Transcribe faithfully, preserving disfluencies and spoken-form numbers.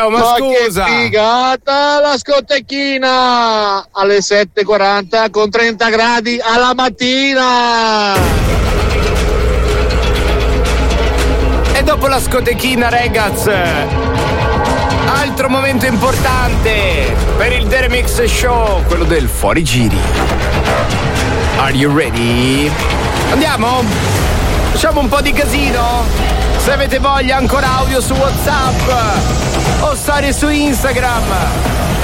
Matteo, ma, ma scusa. che figata la scotechina alle sette e quaranta con trenta gradi alla mattina. E dopo la scotechina, ragazzi, altro momento importante per il The Remix Show, quello del fuorigiri. Are you ready? Andiamo? Facciamo un po' di casino? Se avete voglia, ancora audio su WhatsApp o storie su Instagram.